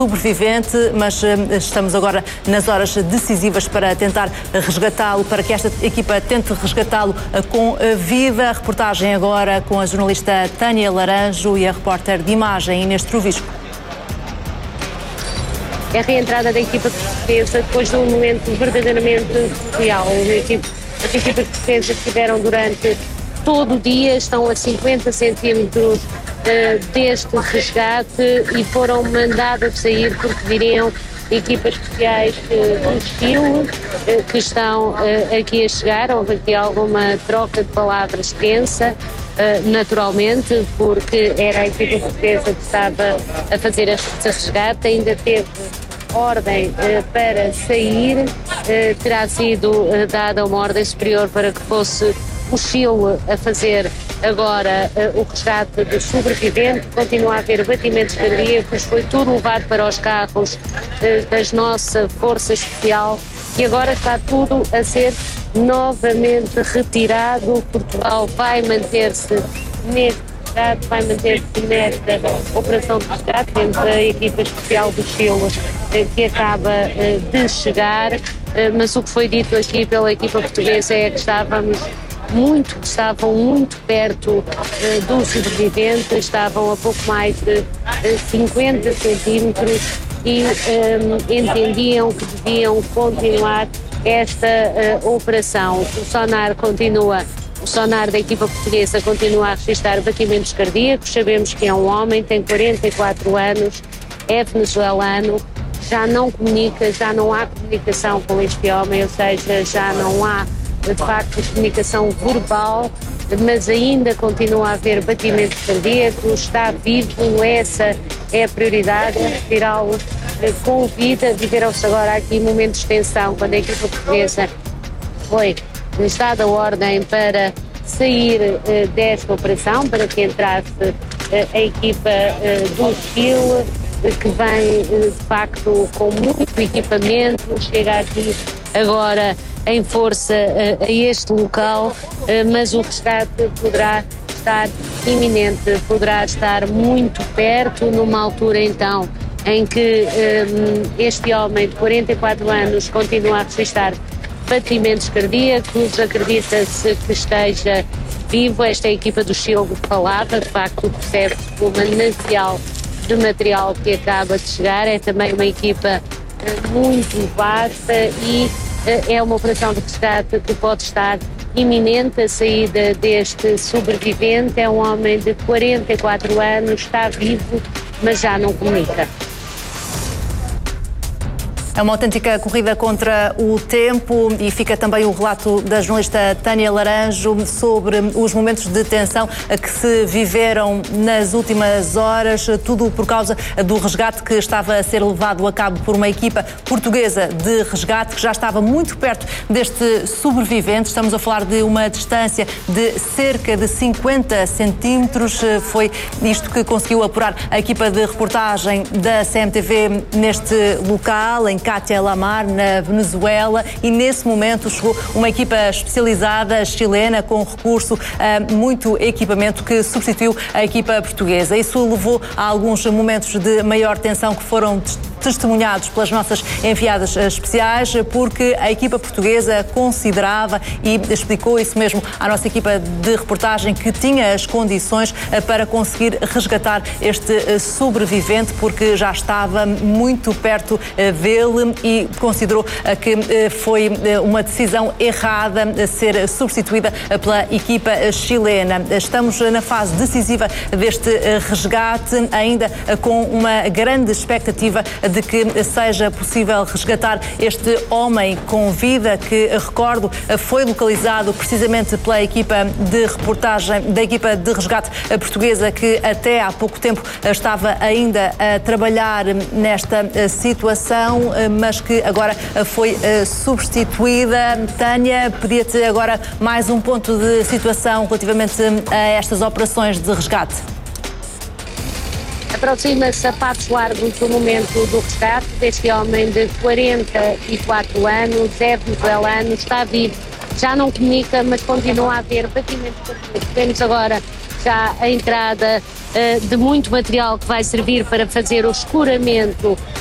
sobrevivente, mas estamos agora nas horas decisivas para tentar resgatá-lo, para que esta equipa tente resgatá-lo com vida. A reportagem agora com a jornalista Tânia Laranjo e a repórter de imagem Inês Trovisco. É a reentrada da equipa portuguesa depois de um momento verdadeiramente surreal. As equipas portuguesas estiveram durante todo o dia, estão a 50 centímetros deste resgate e foram mandadas sair porque viriam equipas especiais do Chile que estão aqui a chegar. Houve aqui alguma troca de palavras tensa, naturalmente, porque era a equipa portuguesa que estava a fazer este resgate, ainda teve ordem para sair, terá sido dada uma ordem superior para que fosse o Chile a fazer agora o resgate dos sobreviventes. Continua a haver batimentos cardíacos, foi tudo levado para os carros da nossa Força Especial e agora está tudo a ser novamente retirado. Portugal vai manter-se nesta operação de resgate. Temos a equipa especial do Chile que acaba de chegar, mas o que foi dito aqui pela equipa portuguesa é que estavam muito perto do sobrevivente, estavam a pouco mais de 50 centímetros e entendiam que deviam continuar esta operação. O sonar da equipa portuguesa continua a registrar batimentos cardíacos. Sabemos que é um homem, tem 44 anos, é venezuelano, já não comunica, já não há comunicação com este homem, ou seja, já não há de facto comunicação verbal, mas ainda continua a haver batimentos cardíacos, está vivo, essa é a prioridade, retirá-lo com vida. Viveram-se agora aqui momentos de tensão quando a equipa portuguesa foi dada a ordem para sair desta operação, para que entrasse a equipa do Chile, que vem de facto com muito equipamento, chega aqui agora em força a este local, mas o resgate poderá estar iminente, poderá estar muito perto, numa altura então em que este homem de 44 anos continua a registrar batimentos cardíacos, acredita-se que esteja vivo. Esta é a equipa do Chile que falava, de facto percebe-se o manancial de material que acaba de chegar, é também uma equipa muito vasta e é uma operação de resgate que pode estar iminente. A saída deste sobrevivente é um homem de 44 anos, está vivo, mas já não comunica. É uma autêntica corrida contra o tempo e fica também o relato da jornalista Tânia Laranjo sobre os momentos de tensão que se viveram nas últimas horas, tudo por causa do resgate que estava a ser levado a cabo por uma equipa portuguesa de resgate que já estava muito perto deste sobrevivente. Estamos a falar de uma distância de cerca de 50 centímetros. Foi isto que conseguiu apurar a equipa de reportagem da CMTV neste local, em Cátia Lamar, na Venezuela, e nesse momento chegou uma equipa especializada chilena com recurso a muito equipamento que substituiu a equipa portuguesa. Isso levou a alguns momentos de maior tensão que foram testemunhados pelas nossas enviadas especiais, porque a equipa portuguesa considerava e explicou isso mesmo à nossa equipa de reportagem que tinha as condições para conseguir resgatar este sobrevivente, porque já estava muito perto dele e considerou que foi uma decisão errada ser substituída pela equipa chilena. Estamos na fase decisiva deste resgate, ainda com uma grande expectativa de que seja possível resgatar este homem com vida, que, recordo, foi localizado precisamente pela equipa de reportagem da equipa de resgate portuguesa, que até há pouco tempo estava ainda a trabalhar nesta situação, mas que agora foi substituída. Tânia, pedia-te agora mais um ponto de situação relativamente a estas operações de resgate. Aproxima-se a passos largos do momento do resgate deste homem de 44 anos, é venezuelano, está vivo, já não comunica, mas continua a haver batimentos cardíacos. Temos agora já a entrada de muito material que vai servir para fazer o escoramento